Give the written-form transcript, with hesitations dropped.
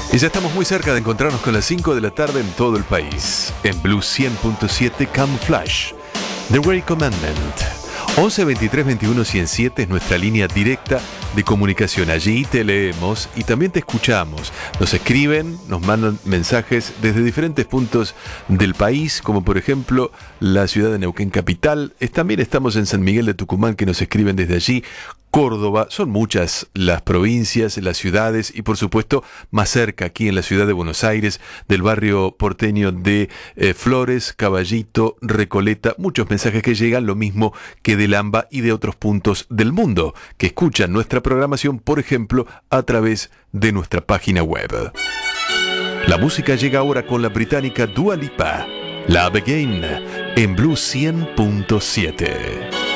Y ya estamos muy cerca de encontrarnos con las 5 de la tarde en todo el país. En Blue 100.7 Camouflage, The Great Commandment. 11 23 21 107 es nuestra línea directa de comunicación. Allí te leemos y también te escuchamos. Nos escriben, nos mandan mensajes desde diferentes puntos del país, como por ejemplo la ciudad de Neuquén capital. También estamos en San Miguel de Tucumán, que nos escriben desde allí. Córdoba, son muchas las provincias, las ciudades y por supuesto más cerca aquí en la ciudad de Buenos Aires, del barrio porteño de Flores, Caballito, Recoleta, muchos mensajes que llegan, lo mismo que del AMBA y de otros puntos del mundo, que escuchan nuestra programación, por ejemplo, a través de nuestra página web. La música llega ahora con la británica Dua Lipa, Love Again, en Blue 100.7.